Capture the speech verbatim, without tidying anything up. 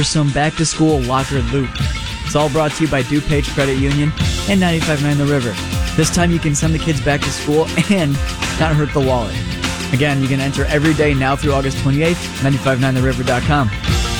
for some back-to-school locker loot. It's all brought to you by DuPage Credit Union and ninety-five point nine The River. This time you can send the kids back to school and not hurt the wallet. Again, you can enter every day now through August twenty-eighth, ninety-five point nine the river dot com.